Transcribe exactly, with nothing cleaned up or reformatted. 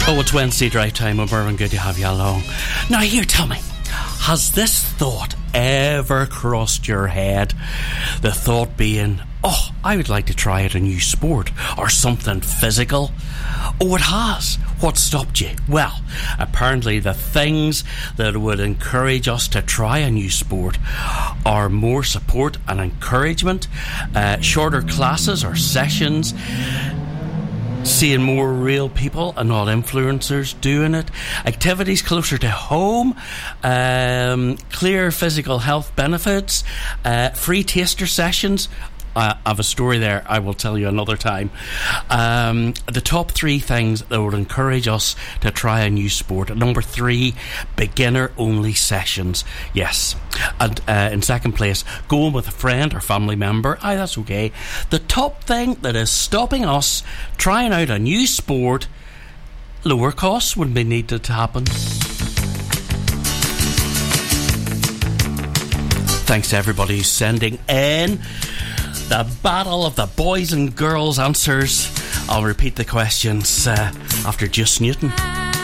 Oh, it's Wednesday drive time with Mervyn. Good to have you along. Now, here, tell me, has this thought ever crossed your head? The thought being, oh, I would like to try out a new sport or something physical. Oh, it has. What stopped you? Well, apparently the things that would encourage us to try a new sport are more support and encouragement, uh, shorter classes or sessions, seeing more real people and not influencers doing it, activities closer to home, um, clear physical health benefits, uh, free taster sessions. Uh, I have a story there I will tell you another time. Um, the top three things that would encourage us to try a new sport. Number three, beginner only sessions. Yes. And uh, in second place, going with a friend or family member. Aye, that's okay. The top thing that is stopping us trying out a new sport, lower costs would be needed to happen. Thanks to everybody who's sending in the battle of the boys and girls answers. I'll repeat the questions uh, after Just Newton.